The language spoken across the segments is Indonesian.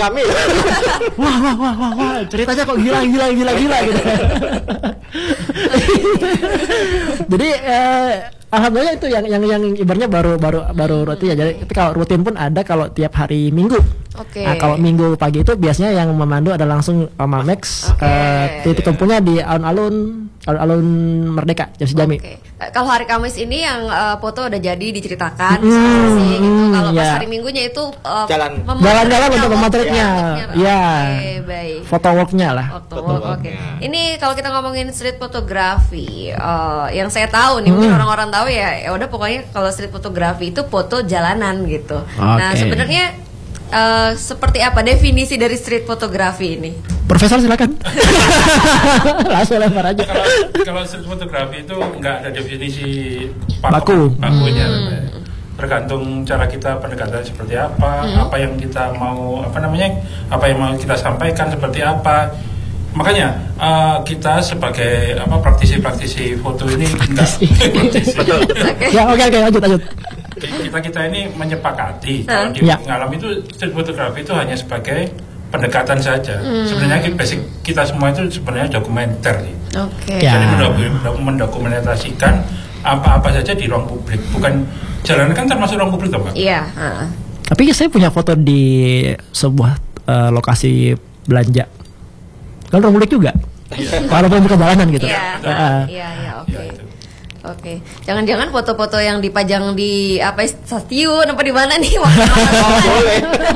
kami. Wah, ceritanya kok gila gitu. Jadi alhamdulillah itu yang ibaratnya baru rutin ya. Jadi kalau rutin pun ada kalau tiap hari Minggu. Oke. Nah, kalau Minggu pagi itu biasanya yang memandu ada langsung Oma Max. Titik kumpulnya di alun-alun Merdeka, Jam Sejami. Kalau hari Kamis ini yang foto udah jadi diceritakan sih gitu. Kalau pas hari Minggunya itu jalan-jalan untuk memotretnya. Ya. Baik. Foto walk-nya lah. Oke. Ini kalau kita ngomongin street photography, yang saya tahu nih mungkin orang-orang tahu ya udah pokoknya kalau street photography itu foto jalanan gitu. Nah, sebenarnya seperti apa definisi dari street photography ini? Profesor silakan. Langsung lempar aja. Kalau street photography itu nggak ada definisi bakunya. Tergantung cara kita pendekatan seperti apa, apa yang kita mau apa yang mau kita sampaikan seperti apa. Makanya kita sebagai praktisi foto ini betul. Ya oke lanjut. Kita ini menyepakati kalau di ngalam itu street photography itu hanya sebagai pendekatan saja. Sebenarnya basic kita semua itu sebenarnya dokumenter. Jadi mendokumentasikan apa-apa saja di ruang publik. Bukan jalanan kan termasuk ruang publik, Pak? Iya. Tapi saya punya foto di sebuah lokasi belanja. Kan ruang publik juga. Walaupun bukan jalanan gitu. Iya, oke. Oke, jangan-jangan foto-foto yang dipajang di stasiun apa di mana nih? Boleh.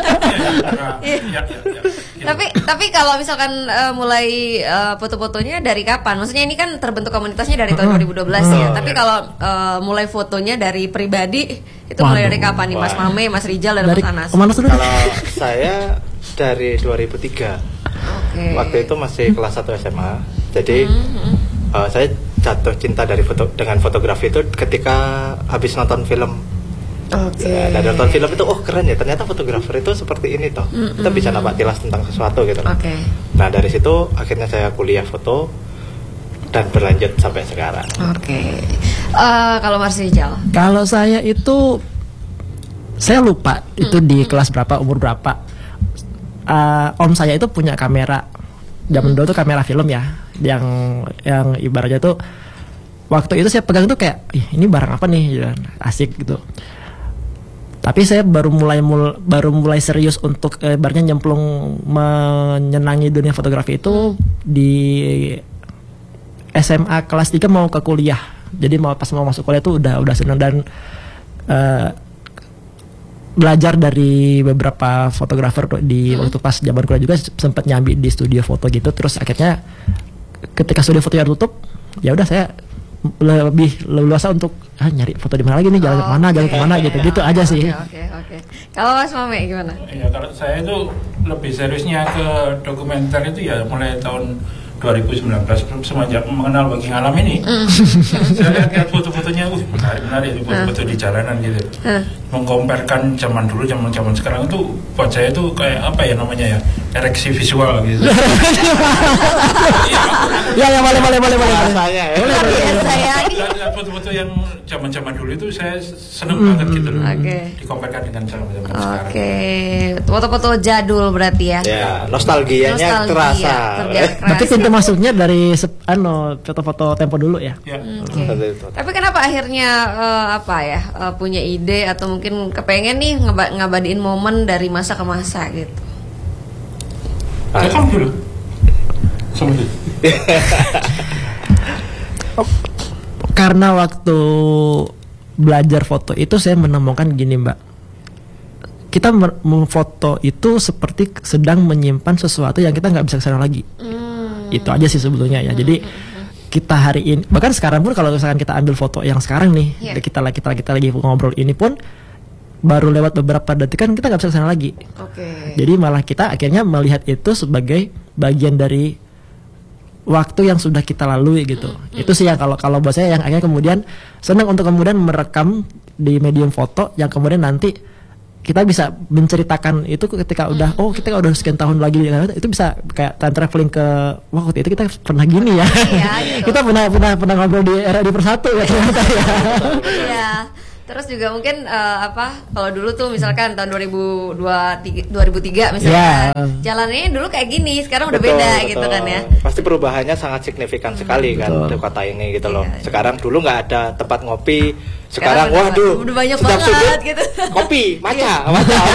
Tapi kalau misalkan mulai foto-fotonya dari kapan? Maksudnya ini kan terbentuk komunitasnya dari tahun 2012 ya. Tapi kalau mulai fotonya dari pribadi itu mulai dari kapan nih, Mas Mame, Mas Rijal dan Mas Anas? Kalau saya dari 2003. Waktu itu masih kelas 1 SMA. Jadi saya jatuh cinta dengan fotografi itu ketika habis nonton film. Dan nonton film itu keren ya, ternyata fotografer itu seperti ini toh. Kita bisa nampak tilas tentang sesuatu gitu. Nah dari situ akhirnya saya kuliah foto dan berlanjut sampai sekarang. Kalau Mas Rijal? Kalau saya itu saya lupa itu di kelas berapa, umur berapa. Om saya itu punya kamera. Zaman dulu tuh kamera film ya, yang ibaratnya tuh waktu itu saya pegang tuh kayak ini barang apa nih, asik gitu. Tapi saya baru mulai serius untuk ibaratnya nyemplung menyenangi dunia fotografi itu di SMA kelas 3 mau ke kuliah. Jadi pas mau masuk kuliah tuh udah senang dan belajar dari beberapa fotografer di waktu pas zaman kuliah juga sempat nyambi di studio foto gitu. Terus akhirnya ketika studio fotonya tutup, ya udah saya lebih leluasa untuk nyari foto di mana lagi nih, jalan kemana gitu aja sih. Oke. Kalau Mas Mame gimana? Ya kalau saya itu lebih seriusnya ke dokumenter itu ya mulai tahun 2019 semenjak mengenal Bagi Ngalam ini. Saya lihat foto-fotonya menarik foto-foto di jalanan gitu. Mengkomparkan zaman dulu zaman sekarang itu buat saya itu kayak apa ya namanya ya, ereksi visual gitu. Ya boleh. Saya ya. Foto-foto yang zaman dulu itu saya seneng banget gitu loh. Dikomparkan dengan zaman sekarang. Foto-foto jadul berarti ya. Ya, nostalgianya terasa. Berarti pintu masuknya dari foto-foto tempo dulu ya. Tapi kenapa akhirnya punya ide atau mungkin kepengen nih ngabadiin momen dari masa ke masa gitu? Kamu dulu. Sama dulu. Karena waktu belajar foto itu saya menemukan gini, Mbak. Kita memfoto itu seperti sedang menyimpan sesuatu yang kita nggak bisa kesana lagi. Itu aja sih sebetulnya ya. Jadi kita hari ini, bahkan sekarang pun kalau misalkan kita ambil foto yang sekarang nih, kita lagi ngobrol ini pun baru lewat beberapa detik kan kita nggak bisa kesana lagi. Jadi malah kita akhirnya melihat itu sebagai bagian dari waktu yang sudah kita lalui gitu. Itu sih yang kalau buat saya yang akhirnya kemudian senang untuk kemudian merekam di medium foto yang kemudian nanti kita bisa menceritakan itu ketika udah kita udah sekian tahun lagi itu bisa kayak time traveling ke waktu itu kita pernah gini ya. Gitu. Kita pernah ngobrol di era di persatu ya ternyata ya. Terus juga mungkin kalau dulu tuh misalkan tahun 2003 misalkan jalannya dulu kayak gini, sekarang udah beda gitu kan ya. Pasti perubahannya sangat signifikan sekali kan di kota ini gitu loh. Sekarang dulu nggak ada tempat ngopi, sekarang waduh udah banyak banget gitu. Kopi, maca.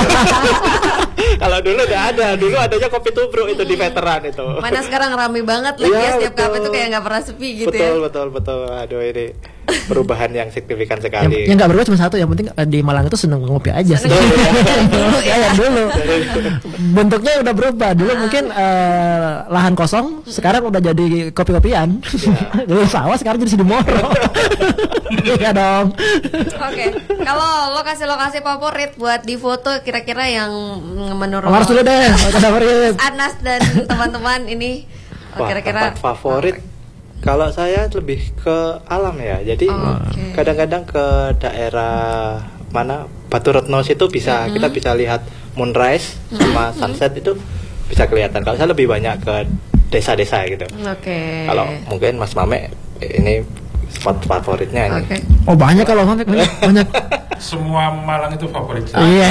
Kalau dulu nggak ada, dulu adanya kopi tubruk itu di veteran itu. Mana sekarang rame banget lagi ya, setiap kafe tuh kayak nggak pernah sepi gitu ya. Betul. Aduh ini perubahan yang signifikan sekali. Yang nggak berubah cuma satu, yang penting di Malang itu seneng ngopi aja sih. Dulu. Bentuknya udah berubah. Dulu mungkin lahan kosong, sekarang udah jadi kopi-kopian. Dulu sawah, sekarang jadi Sidimoro. Iya dong. Oke, kalau lokasi-lokasi favorit buat di foto kira-kira yang menurut harus dulu deh, favorit Anas dan teman-teman ini kira-kira tempat favorit. Kalau saya lebih ke alam ya, jadi kadang-kadang ke daerah mana Batu Retno situ bisa kita bisa lihat moonrise sama sunset itu bisa kelihatan. Kalau saya lebih banyak ke desa-desa gitu. Kalau mungkin Mas Mame ini spot favoritnya ini. Oh banyak kalau Mame banyak. Semua Malang itu favorit saya. Iya.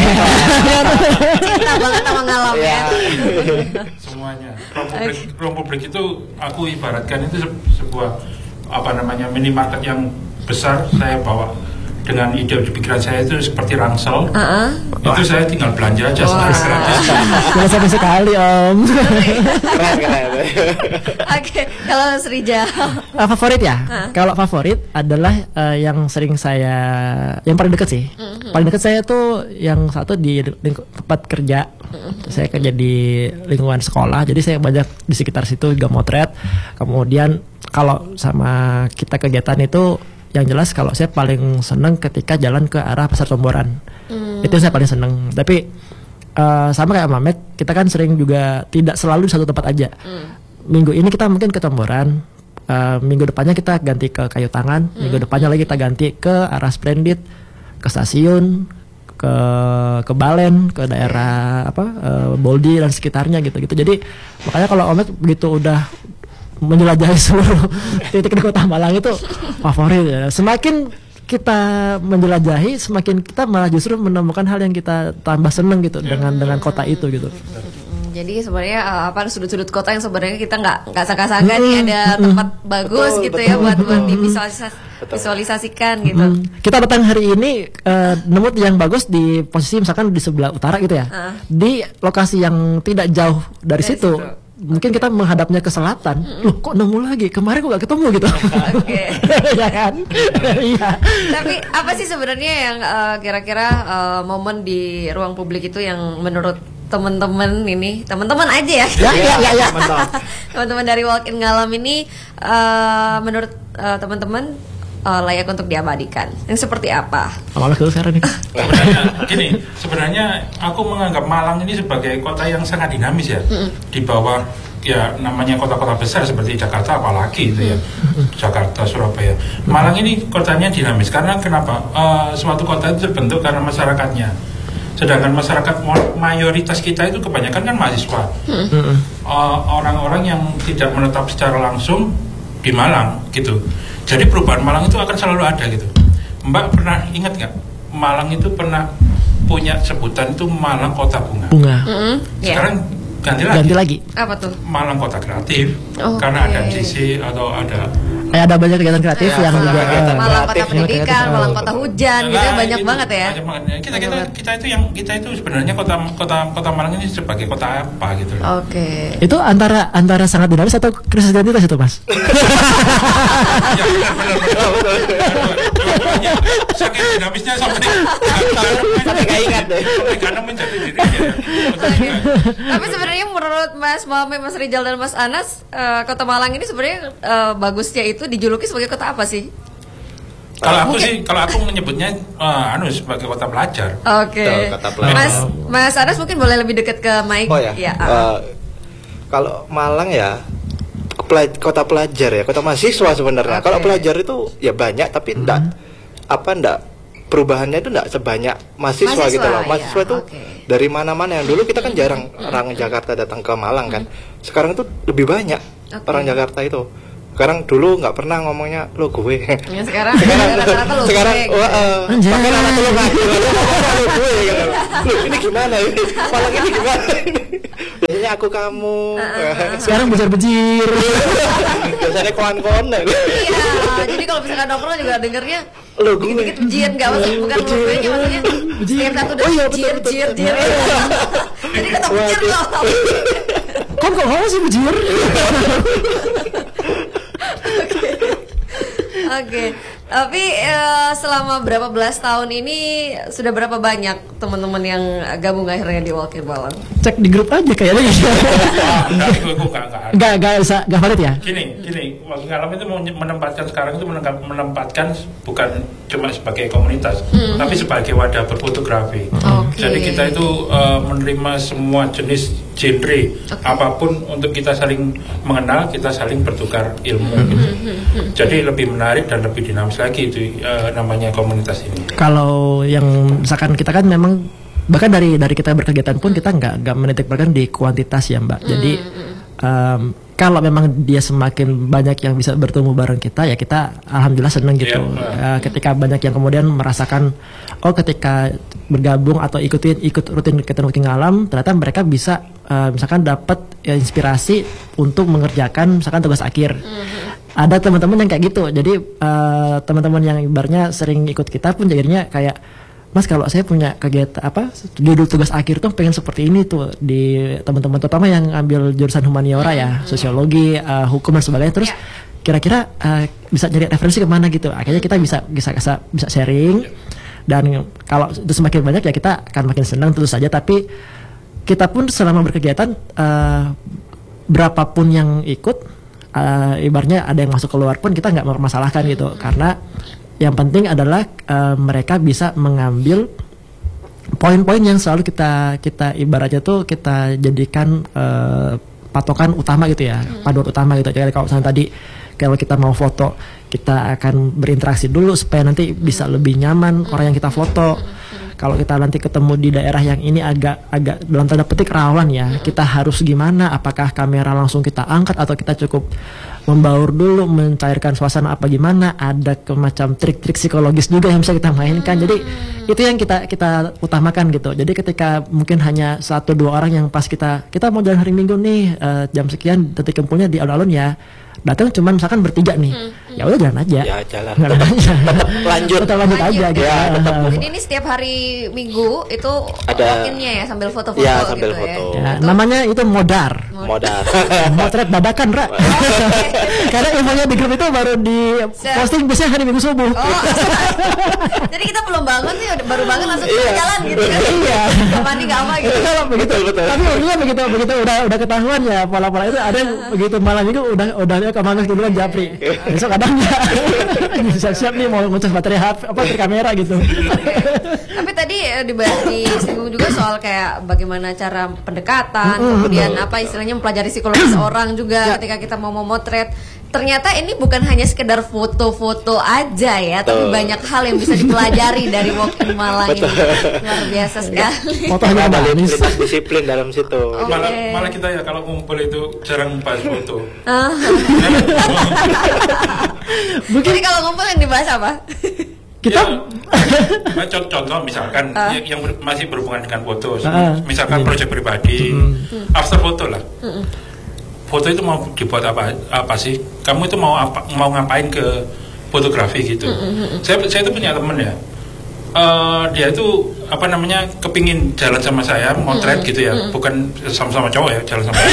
Cinta banget sama ngalam ya. Semuanya. Ruang publik itu aku ibaratkan itu sebuah minimarket yang besar. Saya bawa dengan ide di pikiran saya itu seperti rangsel. Itu saya tinggal belanja aja gratis. Jangan sampai sekali Om. Keren. Oke, kalau Srijal favorit ya? Kalau favorit adalah yang sering yang paling dekat sih. Paling dekat saya tuh yang satu di tempat kerja. Saya kerja di lingkungan sekolah, jadi saya banyak di sekitar situ juga motret. Kemudian kalau sama kita kegiatan itu, yang jelas kalau saya paling seneng ketika jalan ke arah Pasar Tomboran. Itu saya paling seneng. Tapi sama kayak Mamet, kita kan sering juga tidak selalu di satu tempat aja. Minggu ini kita mungkin ke Tomboran, minggu depannya kita ganti ke Kayu Tangan, minggu depannya lagi kita ganti ke arah Splendid, ke stasiun, ke Balen, ke daerah Boldi dan sekitarnya gitu. Jadi makanya kalau Omet begitu udah menjelajahi seluruh titik di Kota Malang itu favorit ya. Semakin kita menjelajahi, semakin kita malah justru menemukan hal yang kita tambah seneng gitu dengan kota itu gitu. Jadi sebenarnya sudut-sudut kota yang sebenarnya kita nggak sangka-sangka nih ada tempat bagus gitu ya buat visualisasikan gitu. Kita datang hari ini nemu yang bagus di posisi misalkan di sebelah utara gitu ya, di lokasi yang tidak jauh dari situ. Mungkin kita menghadapnya ke selatan. Loh kok nemu lagi? Kemarin kok gak ketemu gitu. Ya kan? Iya. Tapi apa sih sebenarnya yang kira-kira momen di ruang publik itu yang menurut teman-teman aja ya? Ya. Teman-teman dari Walk in Ngalam ini menurut teman-teman layak untuk diabadikan. Yang seperti apa? Malah dulu sekarang nih. Sebenarnya aku menganggap Malang ini sebagai kota yang sangat dinamis ya. Di bawah ya namanya kota-kota besar seperti Jakarta apalagi itu ya. Jakarta, Surabaya. Malang ini kotanya dinamis karena kenapa? Suatu kota itu terbentuk karena masyarakatnya. Sedangkan masyarakat mayoritas kita itu kebanyakan kan mahasiswa. Orang-orang yang tidak menetap secara langsung di Malang gitu. Jadi perubahan Malang itu akan selalu ada gitu. Mbak pernah ingat nggak? Malang itu pernah punya sebutan itu Malang Kota Bunga. Sekarang ganti lagi. Apa tuh? Malang Kota Kreatif. Karena ada MCC atau ada banyak kegiatan kreatif yang juga Malang Kota Pendidikan, Malang Kota Hujan gitu ya, banyak banget ya. Kita itu sebenarnya kota Malang ini sebagai kota apa gitu loh. Itu antara sangat dinamis atau krisis identitas itu, Mas? Ya benar. Saking dinamisnya sampai nggak ingat deh. Karena menjadi dirinya. Tapi sebenarnya menurut Mas Mame, Mas Rijal dan Mas Anas, Kota Malang ini sebenarnya bagusnya itu dijuluki sebagai kota apa sih? Kalau aku menyebutnya sebagai kota pelajar. Kota pelajar. Mas Anas mungkin boleh lebih dekat ke mic. Kalau Malang ya kota pelajar ya, kota mahasiswa sebenarnya. Kalau pelajar itu ya banyak tapi enggak perubahannya itu enggak sebanyak mahasiswa gitu loh. Mahasiswa itu dari mana-mana. Yang dulu kita kan jarang orang Jakarta datang ke Malang kan. Sekarang itu lebih banyak orang Jakarta itu. Sekarang dulu nggak pernah ngomongnya lo gue. Ya, sekarang rata-rata lo sekarang gue. Gitu. pakai nama lo ngaku lo gue gitu. Lo ini gimana ini? Malang ini gimana ini? Biasanya aku kamu. Sekarang bejir-bejir. Biasanya koan-koan. Iya, jadi kalau misalkan nongkrong juga dengernya Lo gue. dikit-dikit bejir nggak maksud bukan lo gue nya maksudnya setiap satu udah jir. Jadi kata bejir loh. Kok sih bejir? Oke. Tapi selama berapa belas tahun ini sudah berapa banyak teman-teman yang gabung akhirnya di Walk in Malang? Cek di grup aja kayaknya. Enggak valid ya? Gini, Walk in Alam itu menempatkan sekarang itu menempatkan bukan cuma sebagai komunitas, tapi sebagai wadah berfotografi. Jadi kita itu menerima semua jenis genre apapun untuk kita saling mengenal, kita saling bertukar ilmu. Gitu. Jadi lebih menarik dan lebih dinamis lagi itu namanya komunitas ini. Kalau yang misalkan kita kan memang bahkan dari kita berkegiatan pun kita nggak menitik beratkan di kuantitas ya Mbak. Jadi kalau memang dia semakin banyak yang bisa bertemu bareng kita ya kita alhamdulillah seneng gitu. Ketika banyak yang kemudian merasakan ketika bergabung atau ikut rutin kegiatan Walk in Alam ternyata mereka bisa misalkan dapat inspirasi untuk mengerjakan misalkan tugas akhir. Ada teman-teman yang kayak gitu. Jadi teman-teman yang ibaratnya sering ikut kita pun jadinya kayak Mas kalau saya punya kegiatan judul tugas akhir tuh pengen seperti ini tuh di teman-teman terutama yang ambil jurusan humaniora ya, sosiologi, hukum dan sebagainya terus kira-kira bisa cari referensi kemana gitu. Akhirnya kita bisa sharing dan kalau itu semakin banyak ya kita akan makin senang tentu saja tapi kita pun selama berkegiatan berapapun yang ikut ibaratnya ada yang masuk keluar pun kita nggak mempermasalahkan gitu karena yang penting adalah mereka bisa mengambil poin-poin yang selalu kita ibaratnya tuh kita jadikan patokan utama gitu ya, paduan utama gitu. Jadi kalau misalnya tadi kalau kita mau foto kita akan berinteraksi dulu supaya nanti bisa lebih nyaman orang yang kita foto. Kalau kita nanti ketemu di daerah yang ini agak dalam tanda petik rawan ya, kita harus gimana? Apakah kamera langsung kita angkat atau kita cukup membaur dulu, mencairkan suasana apa gimana? Ada macam trik-trik psikologis juga yang bisa kita mainkan. Jadi itu yang kita utamakan gitu. Jadi ketika mungkin hanya 1-2 orang yang pas kita mau jalan hari Minggu nih jam sekian detik kumpulnya di alun-alun ya. Datang cuman misalkan bertiga nih, ya udah jalan aja. Ya jalan. Lanjut aja gitu. Ya, jadi ini setiap hari Minggu itu ada walk-in-nya ya sambil foto-foto ya, gitu sambil foto. ya. Namanya itu modar. Motret dadakan, Ra. Karena infonya di grup itu baru di posting biasanya hari Minggu subuh. Jadi kita belum bangun sih, baru bangun langsung jalan gitu kan. Iya. Gak mandi gak apa gitu. Betul. Tapi untungnya begitu udah ketahuan ya pola-pola itu ada yang begitu malam Minggu udah kemana duluan japri. Besok kadang siap-siap nih mau ngecas baterai HP kamera gitu. Tapi tadi disinggung juga soal kayak bagaimana cara pendekatan, kemudian apa istilahnya mempelajari psikologis orang juga ketika kita mau memotret. Ternyata ini bukan hanya sekedar foto-foto aja ya, tapi banyak hal yang bisa dipelajari dari Walk in Malang ini. Luar biasa sekali. Foto hanya ada disiplin dalam situ. Malah kita ya kalau ngumpul itu jarang bahas foto. Jadi kalau ngumpul yang dibahas apa? Kita contoh misalkan yang masih berhubungan dengan foto, misalkan proyek pribadi, after foto lah. Foto itu mau dibuat apa sih? Kamu itu mau ngapain ke fotografi gitu? Saya itu punya temen ya. Dia itu kepingin jalan sama saya, motret gitu ya, bukan sama-sama cowok ya, jalan sama saya.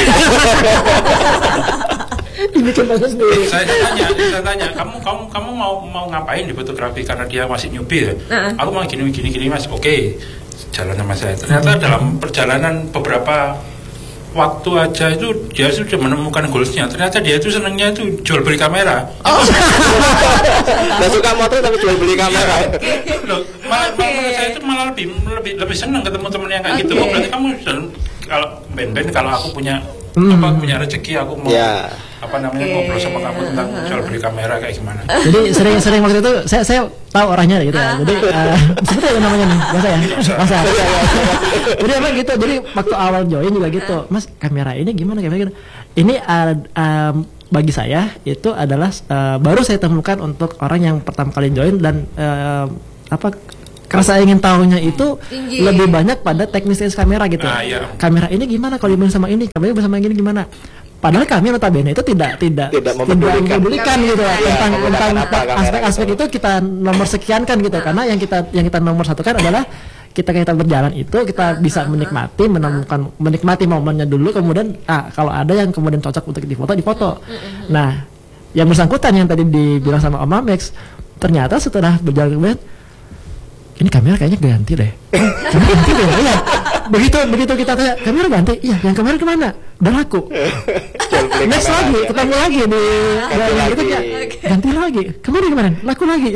Saya tanya, kamu mau ngapain di fotografi karena dia masih newbie ya? Aku mau gini mas, oke, jalan sama saya. Ternyata dalam perjalanan beberapa waktu aja itu dia sudah menemukan goalsnya. Ternyata dia itu senangnya itu jual beli kamera. Nggak suka motor tapi jual beli kamera. Malah saya itu malah lebih senang ketemu teman yang kayak gitu. Berarti kamu kalau band kalau aku punya punya rezeki aku mau ngobrol sama kamu tentang jual beli kamera kayak gimana. Jadi sering waktu itu saya tahu orangnya gitu ya. Jadi seperti namanya nih, masa. Jadi apa gitu. Jadi waktu awal join juga gitu. Mas, kamera ini gimana? Ini bagi saya itu adalah baru saya temukan untuk orang yang pertama kali join dan rasa ingin tahunya itu tinggi. Lebih banyak pada teknis kamera gitu. Iya. Kamera ini gimana kalau dibanding sama ini, kamera sama ini gimana? Padahal kami notabene itu tidak mempedulikan gitu tentang aspek-aspek itu kita nomor sekian kan gitu, karena yang kita nomor satu kan adalah kita berjalan itu kita bisa menikmati momennya dulu, kemudian kalau ada yang kemudian cocok untuk difoto. Nah, yang bersangkutan yang tadi dibilang sama Om Mamex, ternyata setelah berjalan kemudian ini kamera kayaknya ganti deh. Ganti deh ya. Begitu kita tanya kamera ganti, iya yang kemarin kemana? Udah laku. Next lagi, ketemu lagi di berikutnya, ganti lagi. Kemarin laku lagi.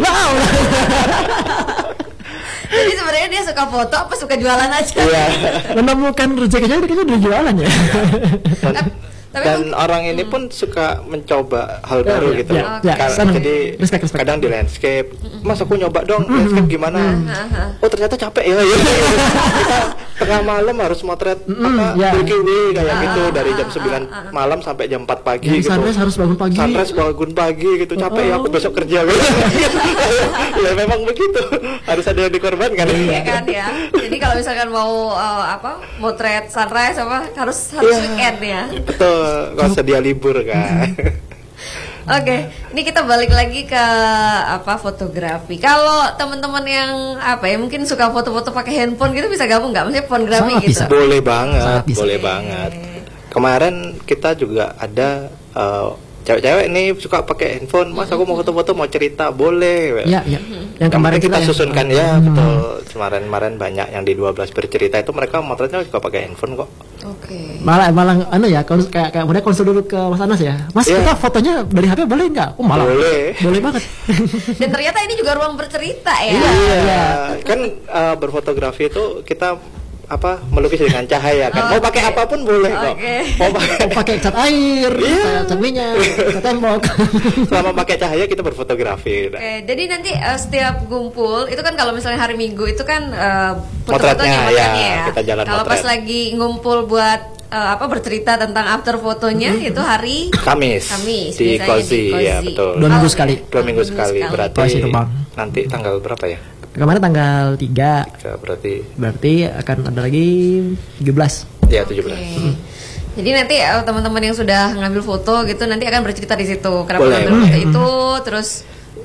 Jadi sebenarnya dia suka foto apa suka jualan aja? Iya. Menemukan rezekinya kayaknya udah jualan ya. Dan orang ini pun suka mencoba hal baru gitu. Jadi respect. kadang di landscape, Mas aku nyoba dong landscape gimana? Oh ternyata capek ya. Kita tengah malam harus motret Milky Way kayak gitu dari jam 9 malam sampai jam 4 pagi gitu. Sunrise harus bangun pagi gitu. Capek ya aku besok kerja gitu. Ya memang begitu. Harus ada yang dikorbankan. Iya kan ya. Jadi kalau misalkan mau motret sunrise harus weekend ya. Betul. Kalau sedia libur kan. Oke, ini kita balik lagi ke fotografi. Kalau teman-teman yang mungkin suka foto-foto pakai handphone gitu bisa gabung nggak? Maksudnya fotografi gitu? Bisa. Boleh banget, boleh banget. Kemarin kita juga ada cewek-cewek ini suka pakai handphone, Mas aku mau foto-foto mau cerita, boleh. Iya. Yang kemarin kita susunkan betul. Kemarin banyak yang di 12 bercerita itu mereka motretnya juga pakai handphone kok. Oke. Malah kayak udah konsul dulu ke Mas Anas ya. Mas kita fotonya dari HP boleh nggak? Malah boleh banget. Dan ternyata ini juga ruang bercerita ya. Iya. Kan berfotografi itu kita melukis dengan cahaya kan. Mau pakai apapun boleh kok. Mau pakai cat air, cat minyak, cat tembok. Selama pakai cahaya kita berfotografi. Jadi nanti setiap ngumpul itu kan kalau misalnya hari Minggu itu kan motretnya ya. Kita jalan kalau pas lagi ngumpul buat bercerita tentang after fotonya itu hari Kamis di Cozy. Ya betul. 2 minggu sekali. 2 minggu sekali. Berarti nanti tanggal berapa ya? Kemarin tanggal 3 berarti akan ada lagi 17. Iya 17. Jadi nanti teman-teman yang sudah ngambil foto gitu nanti akan bercerita di situ kenapa ngambil foto itu, terus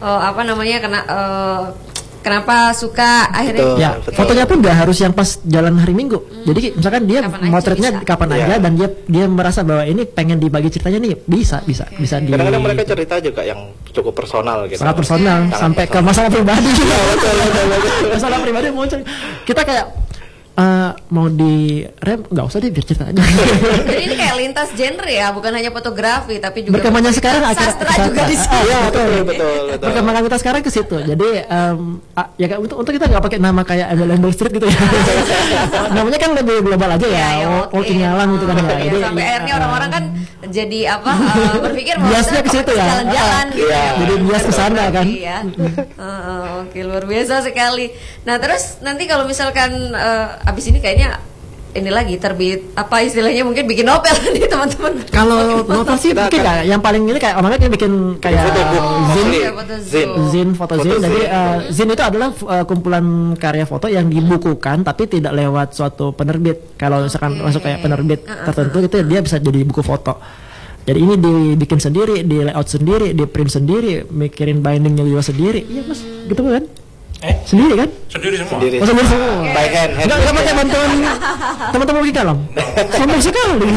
kenapa suka akhirnya. Fotonya pun nggak harus yang pas jalan hari Minggu. Jadi misalkan dia motretnya kapan aja dan dia merasa bahwa ini pengen dibagi ceritanya nih bisa. Kadang-kadang mereka cerita juga yang cukup personal gitu. Sangat personal sampai ke masalah pribadi. Masalah pribadi muncul. Kita kayak mau di rem nggak usah deh biar cerita aja. Jadi ini kayak lintas genre ya, bukan hanya fotografi tapi juga perkembangan sekarang sastra juga di sini. Iya betul. Perkembangan kita sekarang ke situ. Jadi untuk kita nggak pakai nama kayak Embel Street gitu ya. Namanya kan lebih global aja ya. Walking Alam gitu kan ya. Jadi sampai akhirnya orang-orang kan jadi berpikir biasanya ke situ ya. Jalan-jalan gitu. Jadi bias ke sana kan. Oke, luar biasa sekali. Nah, terus nanti kalau misalkan abis ini kayaknya ini lagi terbit istilahnya mungkin bikin novel nih teman-teman. Kalau novel sih mungkin yang paling ini kayak omongnya bikin kayak zin foto zin. Jadi zin itu adalah kumpulan karya foto yang dibukukan tapi tidak lewat suatu penerbit. Kalau misalkan masuk kayak penerbit tertentu itu dia bisa jadi buku foto. Jadi ini dibikin sendiri, di layout sendiri, di print sendiri, mikirin bindingnya juga sendiri. Iya mas, gitu kan? Sendiri kan? Sendiri semua. Sendiri semua. By hand. Enggak pakai bantuan teman-teman di dalam. Sombong sekali.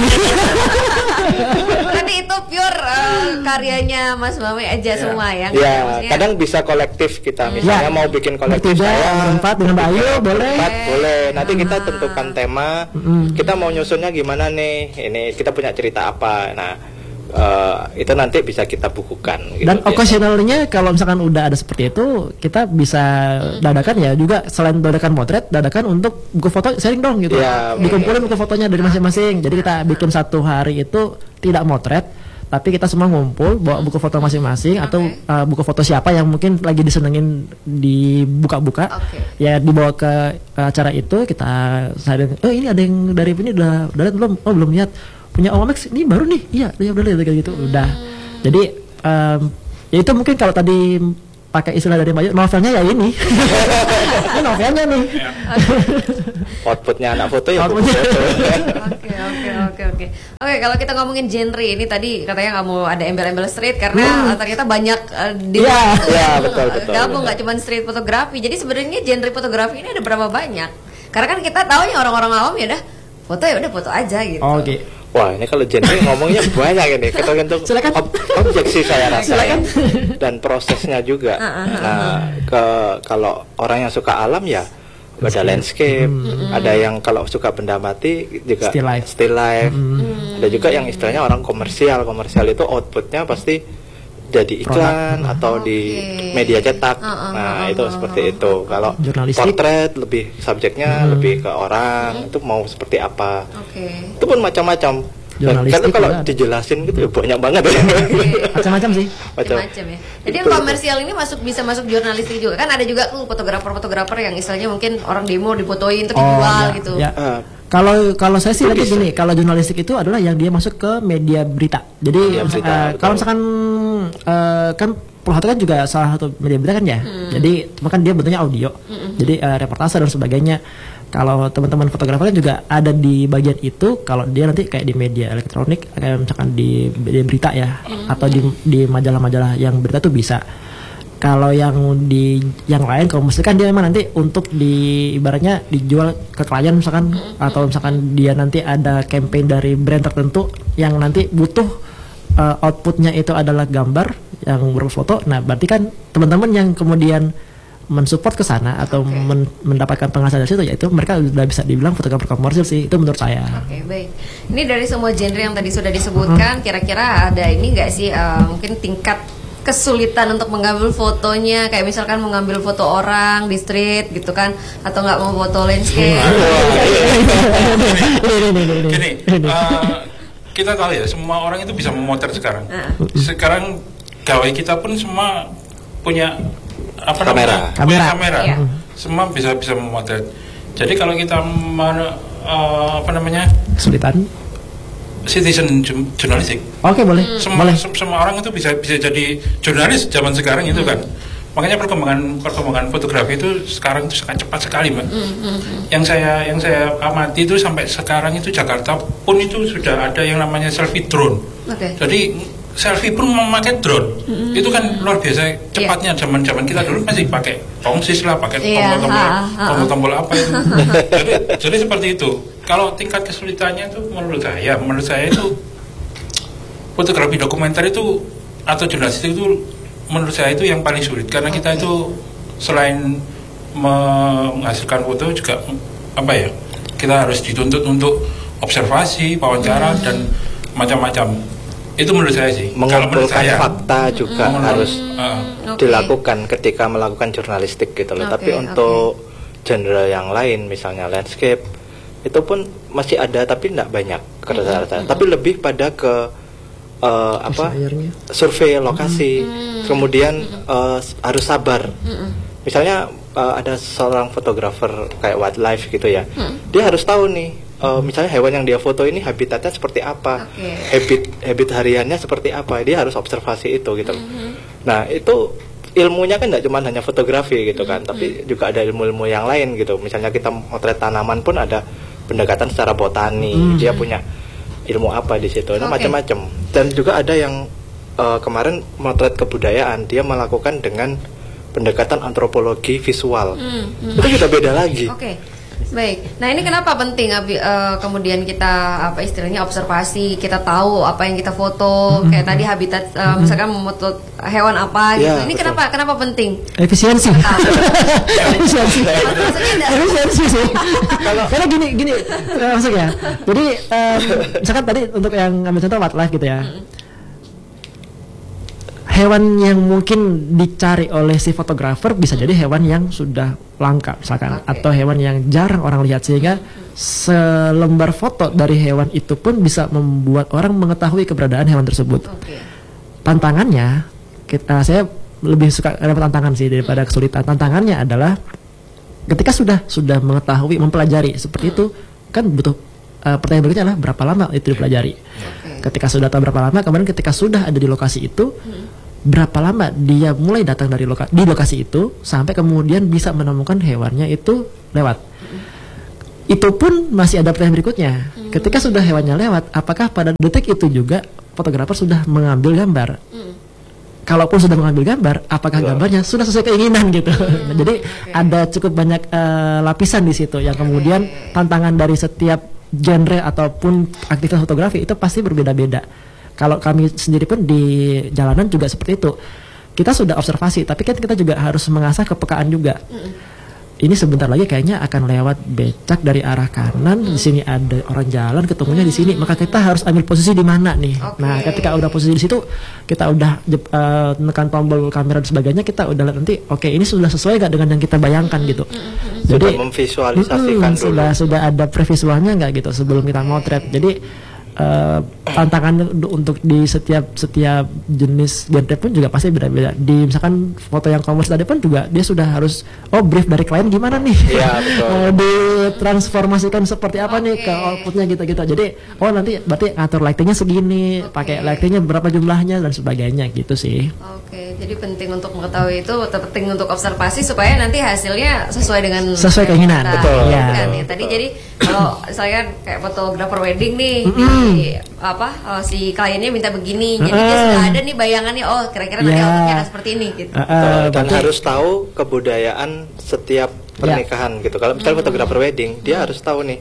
Berarti itu pure karyanya Mas Mame aja semua ya? Iya. Kadang bisa kolektif kita. Misalnya mau bikin kolektif saya berempat dengan Bayu boleh. Boleh. Nanti kita tentukan tema. Kita mau nyusunnya gimana nih? Ini kita punya cerita apa? Nah. Itu nanti bisa kita bukukan gitu. Dan occasionalnya kalau misalkan udah ada seperti itu kita bisa dadakan ya juga, selain dadakan motret, dadakan untuk buku foto sharing dong gitu dikumpulin buku fotonya dari masing-masing. Jadi kita bikin satu hari itu tidak motret tapi kita semua ngumpul bawa buku foto masing-masing atau buku foto siapa yang mungkin lagi disenengin dibuka-buka ya dibawa ke acara itu. Kita ini ada yang dari ini udah lihat belum? Oh belum lihat. Punya Om Max ini baru nih. Iya udah kayak gitu. Udah Jadi ya itu mungkin kalau tadi pakai istilah dari Mbak Yu, novelnya ya ini. Ini novelnya nih. Outputnya anak foto ya Outputnya. foto. Oke, kalau kita ngomongin genre ini tadi katanya nggak mau ada embel-embel street karena ternyata banyak di Iya, betul. gabung nggak cuma street fotografi. Jadi sebenarnya genre fotografi ini ada berapa banyak? Karena kan kita tahu ya orang-orang awam ya udah foto aja gitu. Oke. Wah, ini kalau genre ngomongnya banyak ini. Tergantung objek sih saya rasa. Dan prosesnya juga. Nah, kalau orang yang suka alam ya ada landscape, ada yang kalau suka benda mati juga still life. Ada juga yang istilahnya orang komersial itu outputnya pasti jadi iklan atau di media cetak. Nah, itu seperti itu. Kalau portrait lebih subjeknya lebih ke orang, itu mau seperti apa. Itu pun macam-macam. Karena kalau dijelasin gitu ya banyak banget ya. Macam-macam sih. Macam-macam ya. Jadi yang komersial ini bisa masuk jurnalistik juga. Kan ada juga tuh fotografer yang istilahnya mungkin orang demo difotoin untuk dijual gitu. Ya. Kalau saya sih lagi gini, kalau jurnalistik itu adalah yang dia masuk ke media berita. Jadi kalau misalkan kan Pulau kan juga salah satu media berita kan ya. Jadi kan dia bentuknya audio. Jadi reportase dan sebagainya. Kalau teman-teman fotografer kan juga ada di bagian itu. Kalau dia nanti kayak di media elektronik, kayak misalkan di media berita ya, atau di majalah-majalah yang berita tuh bisa. Kalau yang lain, kalau mesti kan dia memang nanti untuk ibaratnya dijual ke klien misalkan, atau misalkan dia nanti ada campaign dari brand tertentu yang nanti butuh outputnya itu adalah gambar yang berfoto. Nah, berarti kan teman-teman yang kemudian mensupport ke sana atau mendapatkan penghasilan dari situ, yaitu mereka sudah bisa dibilang fotografer komersil sih, itu menurut saya. Oke, baik. Ini dari semua genre yang tadi sudah disebutkan, kira-kira ada ini nggak sih mungkin tingkat kesulitan untuk mengambil fotonya, kayak misalkan mengambil foto orang di street gitu kan, atau nggak mau foto landscape? Gini, kita tahu ya semua orang itu bisa memotret sekarang. Sekarang gawai kita pun semua punya kamera. Ya. Semua bisa memotret. Jadi kalau kita kesulitan citizen jurnalistik. Oke, boleh. Semua orang itu bisa jadi jurnalis zaman sekarang itu kan. Makanya perkembangan fotografi itu sekarang itu sangat cepat sekali, Mbak. Yang saya amati itu sampai sekarang itu Jakarta pun itu sudah ada yang namanya selfie drone. Jadi selfie pun memakai drone. Itu kan luar biasa cepatnya. Zaman kita dulu masih pakai tongsis lah, pakai tombol-tombol apa itu. jadi seperti itu. Kalau tingkat kesulitannya itu menurut saya itu fotografi dokumenter itu atau jurnalistik itu menurut saya itu yang paling sulit, karena kita itu selain menghasilkan foto juga kita harus dituntut untuk observasi, wawancara dan macam-macam. Itu menurut saya sih. Mengumpulkan fakta juga harus dilakukan ketika melakukan jurnalistik gitu loh. Tapi untuk genre yang lain, misalnya landscape, itu pun masih ada tapi tidak banyak rata-rata. Tapi lebih pada ke survei lokasi, kemudian harus sabar. Misalnya ada seorang fotografer kayak wildlife gitu ya, dia harus tahu nih. Misalnya hewan yang dia foto ini habitatnya seperti apa, habit hariannya seperti apa, dia harus observasi itu gitu. Nah, itu ilmunya kan tidak cuma hanya fotografi gitu kan, tapi juga ada ilmu-ilmu yang lain gitu. Misalnya kita motret tanaman pun ada pendekatan secara botani, dia punya ilmu apa di situ, macam-macam. Dan juga ada yang kemarin motret kebudayaan, dia melakukan dengan pendekatan antropologi visual. Itu sudah beda lagi. Baik, nah ini kenapa penting kemudian kita istilahnya observasi, kita tahu apa yang kita foto, kayak tadi habitat misalkan memotret hewan apa gitu. Ini betul. Kenapa penting? Efisiensi. Efisiensi sih. Karena gini maksudnya. Jadi misalkan tadi untuk yang ambil contoh wildlife gitu ya. Hewan yang mungkin dicari oleh si fotografer bisa jadi hewan yang sudah langka misalkan, atau hewan yang jarang orang lihat, sehingga selembar foto dari hewan itu pun bisa membuat orang mengetahui keberadaan hewan tersebut. Tantangannya, saya lebih suka dapat tantangan sih daripada kesulitan. Tantangannya adalah ketika sudah mengetahui, mempelajari seperti itu, kan butuh pertanyaan berikutnya adalah berapa lama itu dipelajari. Ketika sudah tahu berapa lama, kemudian ketika sudah ada di lokasi itu, berapa lama dia mulai datang dari di lokasi itu sampai kemudian bisa menemukan hewannya itu lewat. Itu pun masih ada pertanyaan berikutnya. Ketika sudah hewannya lewat, apakah pada detik itu juga fotografer sudah mengambil gambar? Kalaupun sudah mengambil gambar, apakah gambarnya sudah sesuai keinginan gitu? Nah, jadi ada cukup banyak lapisan di situ yang kemudian tantangan dari setiap genre ataupun aktivitas fotografi itu pasti berbeda-beda. Kalau kami sendiri pun di jalanan juga seperti itu. Kita sudah observasi, tapi kan kita juga harus mengasah kepekaan juga. Ini sebentar lagi kayaknya akan lewat becak dari arah kanan. Di sini ada orang jalan, ketemunya di sini. Maka kita harus ambil posisi di mana nih. Nah, ketika udah posisi di situ, kita udah menekan tombol kamera dan sebagainya, kita udah lihat nanti, oke, ini sudah sesuai gak dengan yang kita bayangkan gitu. Jadi sudah memvisualisasikan dulu. Sudah ada previsualnya nggak gitu sebelum kita motret. Jadi tantangan untuk di setiap jenis genre pun juga pasti beda-beda. Di misalkan foto yang commerce tadi pun juga dia sudah harus brief dari klien gimana nih, ditransformasikan seperti apa nih ke outputnya gitu-gitu. Jadi nanti berarti ngatur lightingnya segini, pakai lightingnya berapa jumlahnya dan sebagainya gitu sih. Oke, jadi penting untuk mengetahui itu, penting untuk observasi supaya nanti hasilnya sesuai dengan keinginan. Betul. Ya. Tadi jadi kalau saya kayak fotografer wedding nih. Si kliennya minta begini, jadi dia sudah ada nih bayangannya, kira-kira nanti outfitnya akan seperti ini gitu. Dan harus tahu kebudayaan setiap pernikahan gitu. Kalau misalnya fotografer wedding, dia harus tahu nih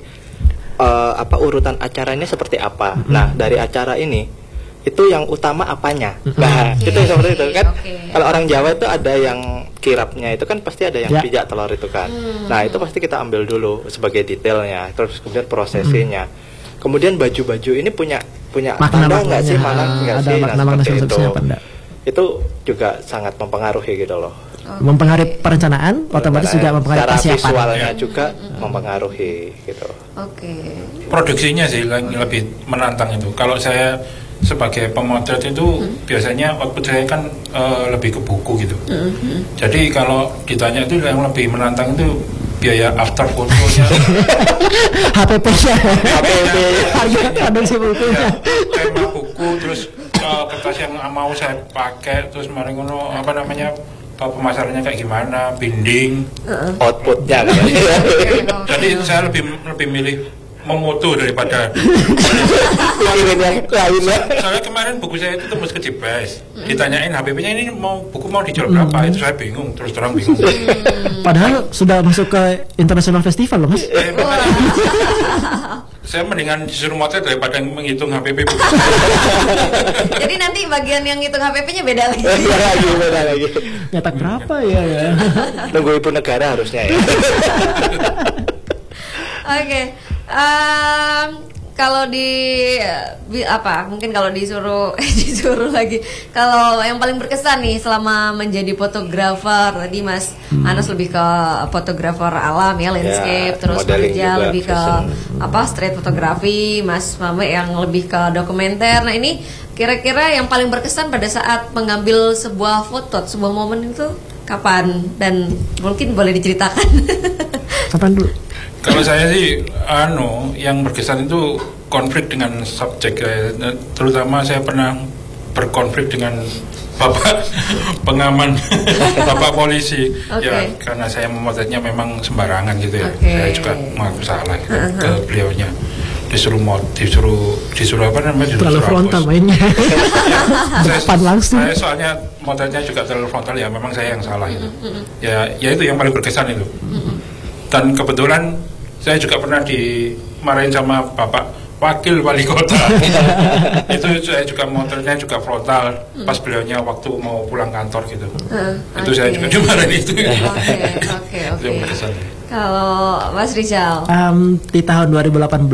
urutan acaranya seperti apa. Nah, dari acara ini itu yang utama apanya. Nah, itu seperti itu kan. Kalau orang Jawa itu ada yang kirapnya, itu kan pasti ada yang pijak telur itu kan. Nah, itu pasti kita ambil dulu sebagai detailnya, terus kemudian prosesinya. Kemudian baju-baju ini punya makna nggak sih, mana nggak sih, seperti itu. Itu juga sangat mempengaruhi gitu loh. Mempengaruhi perencanaan, otomatis juga mempengaruhi secara persiapan. visualnya juga mempengaruhi gitu. Produksinya sih lebih menantang itu. Kalau saya sebagai pemotret itu biasanya output saya kan lebih ke buku gitu. Jadi kalau ditanya itu yang lebih menantang itu biaya after fotonya, HPP-nya, harga produksi bukunya, tema buku, terus kertas yang mau saya pakai, terus mari ngono pemasarannya kayak gimana, binding, outputnya kan. Jadi saya lebih milih memoto daripada soalnya kemarin buku saya itu tembus ke Jibes, ditanyain HPP-nya ini buku mau dijual berapa, itu saya bingung, terus terang bingung. Padahal sudah masuk ke international festival loh mas. Saya mendingan disuruh motret daripada menghitung HPP buku. Jadi nanti bagian yang ngitung HPP-nya beda lagi. Beda lagi. Nyetak berapa ya? Tunggu ibu negara harusnya ya. Oke. Kalau mungkin kalau disuruh lagi, kalau yang paling berkesan nih selama menjadi fotografer, tadi Mas Anas lebih ke fotografer alam ya, landscape, terus kerja lebih ke street fotografi, Mas Mame yang lebih ke dokumenter. Nah, ini kira-kira yang paling berkesan pada saat mengambil sebuah foto, sebuah momen itu kapan, dan mungkin boleh diceritakan. Kapan dulu? Kalau saya sih yang berkesan itu konflik dengan subjek, terutama saya pernah berkonflik dengan bapak pengaman, bapak polisi. Ya karena saya memotretnya memang sembarangan gitu ya. Saya juga mengaku salah gitu ke beliaunya. Disuruh apa namanya? Terlalu frontal mainnya. Saya soalnya motretnya juga terlalu frontal, ya memang saya yang salah gitu. Ya itu yang paling berkesan itu. Dan kebetulan saya juga pernah dimarahin sama bapak wakil wali kota. Itu saya juga motretnya juga frontal pas beliaunya waktu mau pulang kantor gitu. Itu saya juga dimarahin itu. Oke. Kalau Mas Rizal, di tahun 2018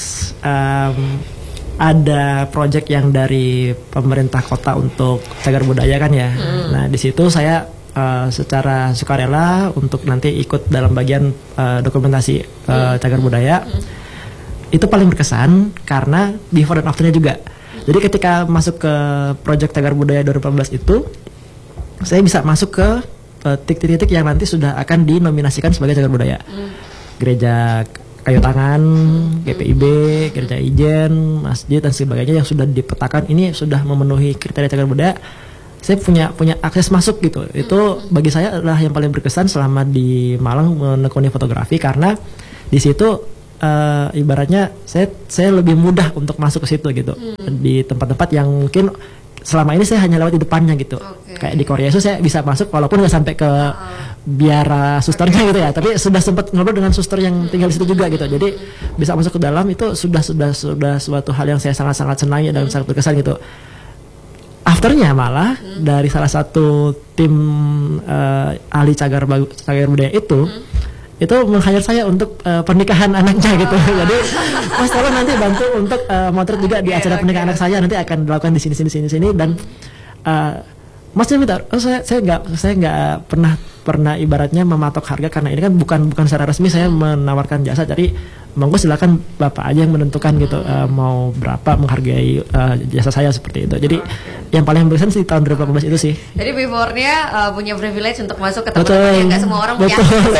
ada proyek yang dari pemerintah kota untuk cagar budaya kan ya. Nah di situ saya secara sukarela untuk nanti ikut dalam bagian dokumentasi cagar budaya. Itu paling berkesan karena before dan afternya juga. Jadi ketika masuk ke proyek cagar budaya 2018 itu, saya bisa masuk ke titik-titik yang nanti sudah akan dinominasikan sebagai cagar budaya. Gereja kayu tangan, GPIB, gereja ijen, masjid dan sebagainya yang sudah dipetakan ini sudah memenuhi kriteria cagar budaya, saya punya akses masuk gitu. Itu bagi saya adalah yang paling berkesan selama di Malang menekuni fotografi, karena di situ ibaratnya saya lebih mudah untuk masuk ke situ gitu. Di tempat-tempat yang mungkin selama ini saya hanya lewat di depannya gitu. Kayak di Korea itu saya bisa masuk walaupun nggak sampai ke biara susternya gitu ya, tapi sudah sempat ngobrol dengan suster yang tinggal di situ juga gitu. Jadi bisa masuk ke dalam itu sudah suatu hal yang saya sangat senangi dan sangat berkesan gitu. Afternya malah dari salah satu tim ahli cagar budaya itu meng-hire saya untuk pernikahan anaknya gitu. Jadi Mas tolong nanti bantu untuk motret juga di acara pernikahan anak saya, nanti akan dilakukan di sini dan Masnya minta, saya nggak pernah ibaratnya mematok harga, karena ini kan bukan secara resmi saya menawarkan jasa. Jadi monggo silakan Bapak aja yang menentukan gitu mau berapa menghargai jasa saya seperti itu. Jadi yang paling berkesan sih tahun 2018 itu sih. Jadi before-nya punya privilege untuk masuk ke tempat yang nggak semua orang punya. Betul.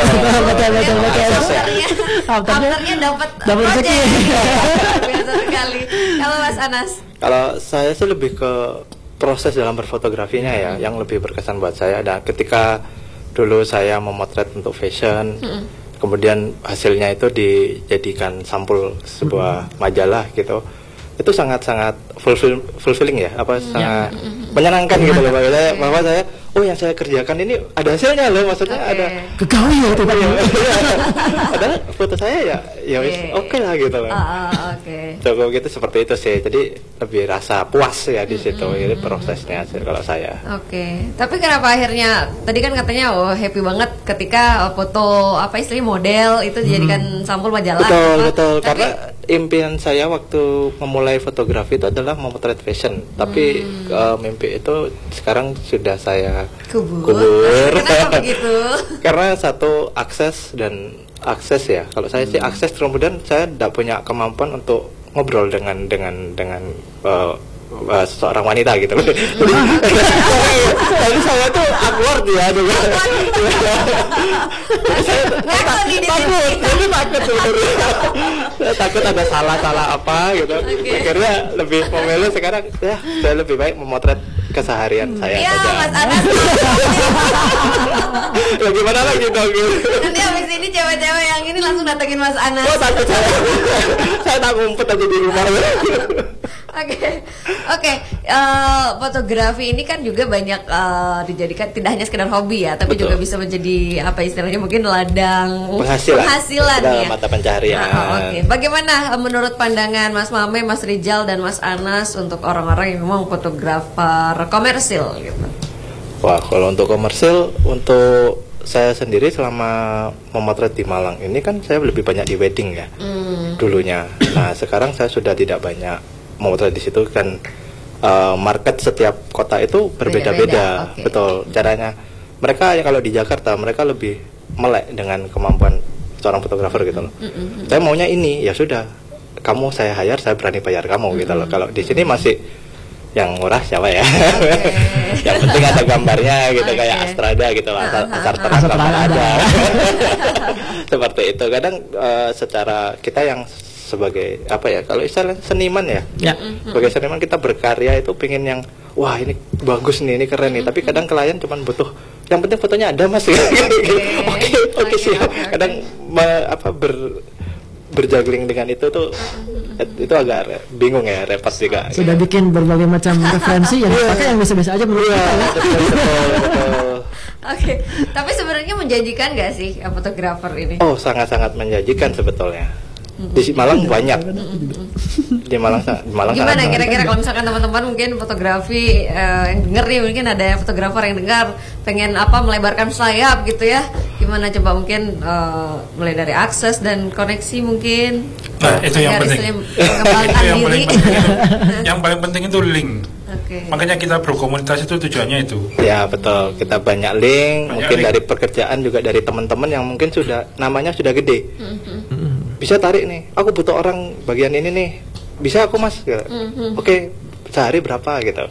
Afternya dapat rezeki. Biasa sekali. Kalau Mas Anas? Kalau saya sih lebih ke proses dalam berfotografinya ya, yang lebih berkesan buat saya. Dan ketika dulu saya memotret untuk fashion, kemudian hasilnya itu dijadikan sampul sebuah majalah gitu, itu sangat fulfilling ya, sangat menyenangkan gitu loh bahwa saya yang saya kerjakan ini ada hasilnya loh, maksudnya ada kegawi ya itu ada foto saya ya oke lah gitu loh. Cukup gitu, seperti itu sih. Jadi lebih rasa puas ya di situ. Ini prosesnya sih kalau saya. Tapi kenapa akhirnya tadi kan katanya happy banget ketika foto istilahnya model itu dijadikan sampul majalah. Betul. Karena impian saya waktu memulai fotografi itu adalah memotret fashion. Tapi mimpi itu sekarang sudah saya kubur. Kenapa begitu? Karena satu akses ya. Kalau saya sih akses, kemudian saya tidak punya kemampuan untuk ngobrol dengan seseorang wanita gitu. Jadi saya tuh awkward ya juga. Saya takut ada salah apa gitu. Akhirnya lebih memilih sekarang ya saya lebih baik memotret keseharian saya saja. Iya, Mas Anas. Gimana lagi dong? Nanti habis ini cewek-cewek yang ini langsung datengin Mas Anas. Takut saya tak ngumpet aja di rumah. Oke. Fotografi ini kan juga banyak dijadikan tidak hanya sekedar hobi ya, tapi juga bisa menjadi istilahnya mungkin ladang penghasilan dalam ya, mata pencaharian. Bagaimana menurut pandangan Mas Mame, Mas Rijal dan Mas Anas untuk orang-orang yang memang fotografer komersil gitu? Wah, kalau untuk komersil, untuk saya sendiri selama memotret di Malang ini kan saya lebih banyak di wedding ya dulunya. Nah sekarang saya sudah tidak banyak memotret di situ kan. Market setiap kota itu berbeda-beda. Betul, caranya mereka ya, kalau di Jakarta mereka lebih melek dengan kemampuan seorang fotografer gitu loh. Saya maunya ini, ya sudah, kamu saya hire, saya berani bayar kamu gitu loh. Kalau di sini masih yang murah siapa ya? Yang penting ada gambarnya gitu, kayak Astrada gitu lah, asal terang gambar ada. Seperti itu. Kadang secara kita yang sebagai kalau istilah seniman ya. Sebagai seniman kita berkarya itu pengen yang wah ini bagus nih, ini keren nih. Tapi kadang klien cuma butuh yang penting fotonya ada mas. Oke siap. Kadang berjuggling dengan itu tuh itu agak bingung ya, repot juga. Sudah bikin berbagai macam referensi yang pakai yang biasa-biasa aja menurut kita. Betul. Tapi sebenarnya menjanjikan nggak sih fotografer ini? Oh sangat-sangat menjanjikan sebetulnya. Di Malang banyak. Di Malang gimana kira-kira kalau misalkan teman-teman mungkin fotografi yang denger nih, mungkin ada fotografer yang dengar pengen melebarkan sayap gitu ya, gimana coba mungkin mulai dari akses dan koneksi mungkin. Nah itu yang penting. Yang paling penting itu link. Makanya kita berkomunikasi itu tujuannya itu. Ya betul, kita banyak link, dari pekerjaan juga dari teman-teman yang mungkin namanya sudah gede. Bisa tarik nih, aku butuh orang bagian ini nih, bisa aku mas? Oke, sehari berapa gitu?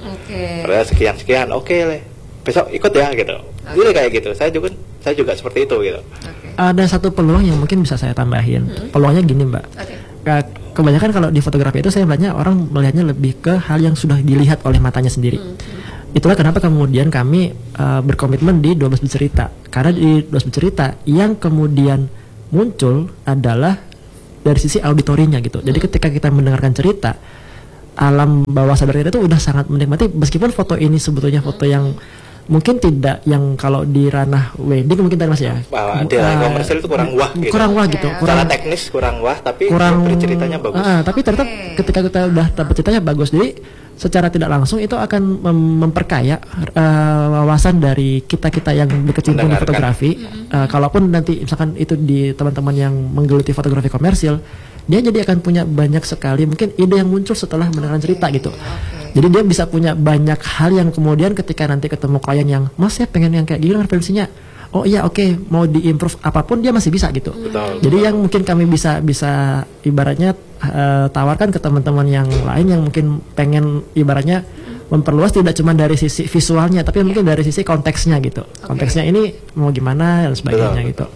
Sekian, oke le, besok ikut ya gitu. Jadi kayak gitu, saya juga seperti itu gitu. ada satu peluang yang mungkin bisa saya tambahin. Peluangnya gini, Mbak. Kebanyakan kalau di fotografi itu saya melihatnya orang melihatnya lebih ke hal yang sudah dilihat oleh matanya sendiri. Itulah kenapa kemudian kami berkomitmen di 12 bercerita. Karena di 12 bercerita yang kemudian muncul adalah dari sisi auditorinya gitu. Jadi ketika kita mendengarkan cerita, alam bawah sadar kita itu udah sangat menikmati, meskipun foto ini sebetulnya foto yang mungkin tidak yang kalau di ranah wedding mungkin tadi Mas ya. Di ranah komersial itu kurang wah gitu. Kurang wah gitu. Secara teknis kurang wah, tapi ceritanya bagus. Tapi ternyata ketika kita udah dapat ceritanya bagus, jadi secara tidak langsung itu akan memperkaya wawasan dari kita yang berkecimpung di fotografi. Kalaupun nanti misalkan itu di teman-teman yang menggeluti fotografi komersil, dia jadi akan punya banyak sekali mungkin ide yang muncul setelah mendengarkan cerita gitu. Jadi dia bisa punya banyak hal yang kemudian ketika nanti ketemu klien yang, Mas saya pengen yang kayak gini referensinya, oh iya oke, mau diimprove apapun dia masih bisa gitu. Jadi yang mungkin kami bisa ibaratnya tawarkan ke teman-teman yang lain yang mungkin pengen ibaratnya memperluas tidak cuma dari sisi visualnya, tapi mungkin dari sisi konteksnya gitu. Konteksnya ini mau gimana dan sebagainya gitu.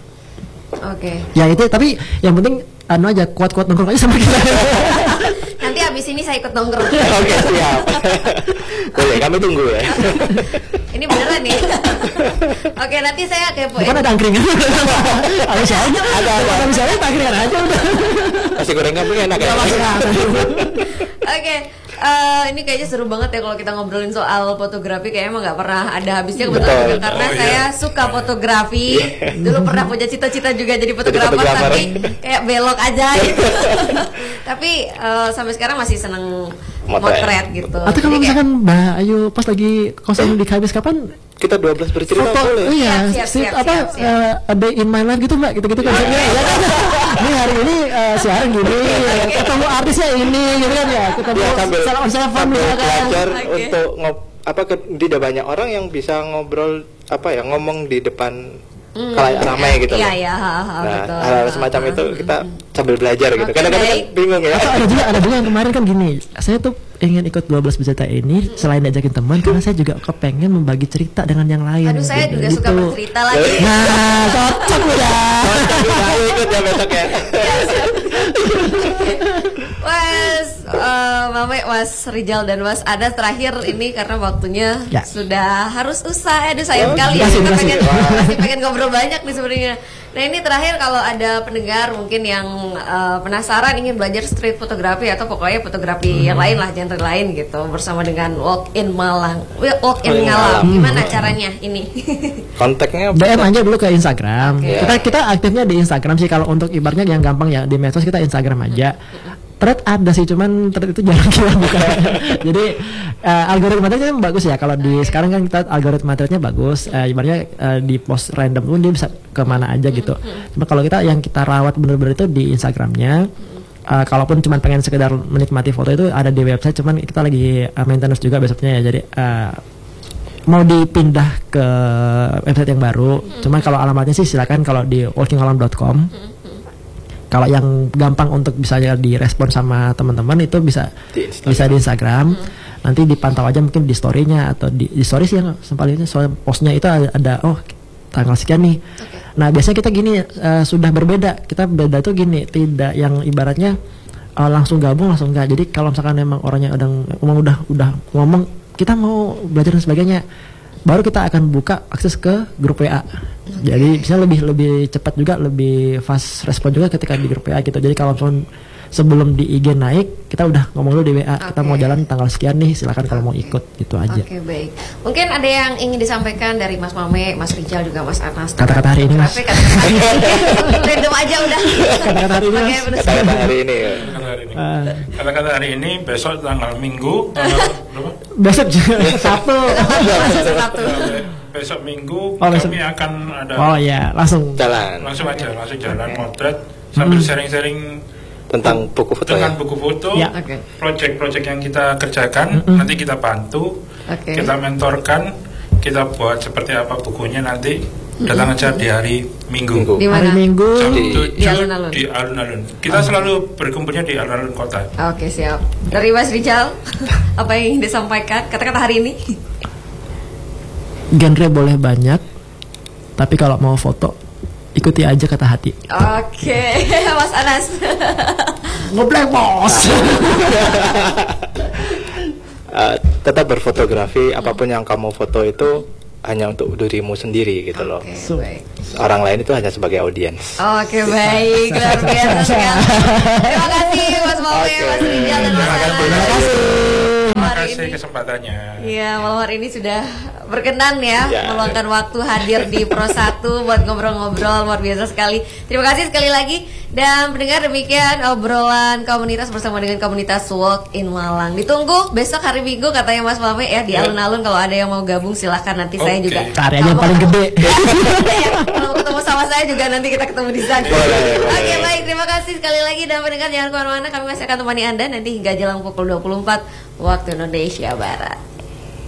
Ya itu, tapi yang penting aja kuat-kuat nongkrong aja sama kita. Nanti abis ini saya ikut nongkrong. Oke, siap. Boleh, kami tunggu ya. Ini beneran nih. Oke, nanti saya kepo. Bukan ada angkringan. Ada misalnya, ada misalnya angkringan aja udah. Nasi goreng kampung enak ya. Oke. Ini kayaknya seru banget ya kalau kita ngobrolin soal fotografi, kayaknya emang nggak pernah ada habisnya kebetulan juga karena saya suka fotografi. Dulu pernah punya cita-cita juga jadi fotografer, tapi kayak belok aja gitu. Tapi sampai sekarang masih seneng motret gitu. Atau kalau misalkan Mbak Ayu pas lagi kosong di KBS kapan kita 12 bercerita boleh. Iya, siap. A day in my life gitu Mbak, gitu-gitu kan. Ini hari ini siaran gini, ketemu artisnya ini gitu kan ya. Ketemu salah on seven belajar untuk tidak banyak orang yang bisa ngobrol ngomong di depan kayak ramai gitu. Iya, betul. Hal semacam itu kita sambil belajar gitu. Kadang-kadang kan bingung ya. Ada juga yang kemarin kan gini, saya tuh ingin ikut 12 bercerita ini selain diajakin teman karena saya juga kepengen membagi cerita dengan yang lain. Aduh, saya juga suka bercerita lagi. Nah, cocok udah. Saya ikut ya besok ya. Mas Rijal dan Mas Ada terakhir ini karena waktunya sudah harus usai. Aduh sayang sekali ya, kita pengen ngobrol banyak nih sebenarnya. Nah ini terakhir, kalau ada pendengar mungkin yang penasaran ingin belajar street fotografi atau pokoknya fotografi yang lain lah, genre lain gitu, bersama dengan Walk in Ngalam, gimana caranya ini? Kontaknya DM aja dulu ke Instagram. Kita aktifnya di Instagram sih, kalau untuk ibaratnya yang gampang ya di medsos kita Instagram aja. Thread ada sih, cuman thread itu jarang kita buka. Jadi algoritma threadnya bagus ya. Kalau di sekarang kan kita algoritma threadnya bagus. Ibaratnya di post random pun dia bisa kemana aja gitu. Cuma kalau kita yang kita rawat bener-bener itu di Instagramnya. Kalaupun cuma pengen sekedar menikmati foto itu ada di website. Cuman kita lagi maintenance juga besoknya ya. Jadi mau dipindah ke website yang baru. Cuman kalau alamatnya sih silakan kalau di walkingalam.com. Kalau yang gampang untuk bisa direspon sama teman-teman itu bisa di Instagram. Nanti dipantau aja mungkin di story-nya atau di story sih yang sempatnya soal postnya itu ada tanggal sekian nih. Nah biasanya kita gini sudah berbeda. Kita beda tuh gini, tidak yang ibaratnya langsung gabung langsung enggak. Jadi kalau misalkan emang orangnya udah ngomong kita mau belajar dan sebagainya, baru kita akan buka akses ke grup WA. Jadi bisa lebih cepat juga, lebih fast respon juga ketika di grup WA gitu. Jadi kalau sebelum di IG naik, kita udah ngomong dulu di WA, kita mau jalan tanggal sekian nih, silakan kalau mau ikut gitu aja. Oke, baik. Mungkin ada yang ingin disampaikan dari Mas Mame, Mas Rijal juga Mas Anas. Kata-kata hari ini Mas. Random aja udah. Kata-kata hari ini Mas. Kata-kata hari ini. Kata-kata hari ini besok tanggal Minggu berapa? Besok Sabtu. Besok Minggu kami akan ada. Oh iya, langsung jalan motret sambil sharing-sharing tentang buku foto buku foto, project-project yang kita kerjakan. Nanti kita bantu, kita mentorkan, kita buat seperti apa bukunya nanti. Datang aja di hari Minggu. Di mana? Hari Minggu di alun-alun. Di alun-alun. Kita selalu berkumpulnya di alun-alun kota. Oke, siap. Dari Mas Rijal, apa yang ingin disampaikan? Kata-kata hari ini? Genre boleh banyak, tapi kalau mau foto ikuti aja kata hati. Oke, Mas Anas. Ngeblank bos. Tetap berfotografi, apapun yang kamu foto itu hanya untuk dirimu sendiri gitu loh. Baik. Orang lain itu hanya sebagai audiens. Oke, baik, luar biasa sekali. Terima kasih Mas Mawe, Mas Rijal dan Mas Anas. Terima kasih. Terima kasih kesempatannya. Iya, malam hari ini sudah berkenan ya, meluangkan waktu hadir di Pro 1 buat ngobrol-ngobrol, luar biasa sekali. Terima kasih sekali lagi. Dan pendengar, demikian obrolan komunitas bersama dengan komunitas Walk in Malang. Ditunggu besok hari Minggu katanya Mas Mame ya di alun-alun. Kalau ada yang mau gabung silahkan, nanti saya juga. Karyanya yang paling gede. Kalau mau ketemu sama saya juga nanti kita ketemu di sana. Oke, baik, terima kasih sekali lagi. Dan pendengar jangan kemana-mana, kami masih akan temani Anda nanti hingga jelang pukul 24 waktu Indonesia Barat.